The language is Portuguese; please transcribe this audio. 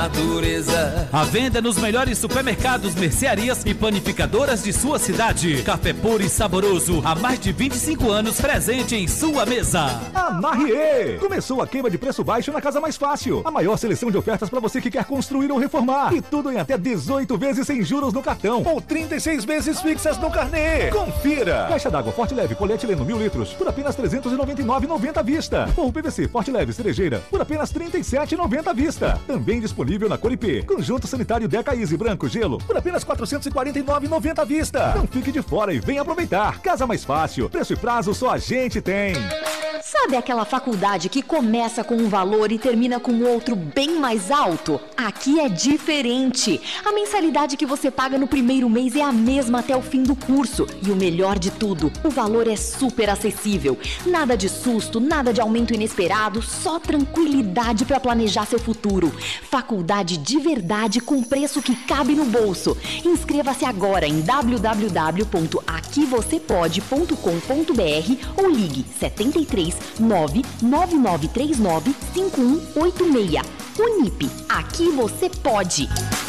Dureza. A venda nos melhores supermercados, mercearias e panificadoras de sua cidade. Café puro e saboroso, há mais de 25 anos presente em sua mesa. A Marrier! Começou a queima de preço baixo na Casa Mais Fácil. A maior seleção de ofertas para você que quer construir ou reformar. E tudo em até 18 vezes sem juros no cartão. Ou 36 vezes fixas no carnê. Confira! Caixa d'água Forte Leve Polietileno 1000 litros por apenas R$ 399,90 à vista. Ou PVC Forte Leve Cerejeira por apenas R$ 37,90 à vista. Também disponível na Coripê. Conjunto sanitário Deca Easy branco gelo por apenas R$ 449,90 à vista. Não fique de fora e venha aproveitar. Casa Mais Fácil. Preço e prazo só a gente tem. Sabe aquela faculdade que começa com um valor e termina com outro bem mais alto? Aqui é diferente. A mensalidade que você paga no primeiro mês é a mesma até o fim do curso. E o melhor de tudo, o valor é super acessível. Nada de susto, nada de aumento inesperado, só tranquilidade para planejar seu futuro. Faculdade de verdade com preço que cabe no bolso. Inscreva-se agora em www.aquivocepode.com.br ou ligue 73 99939 5186. Unip, aqui você pode!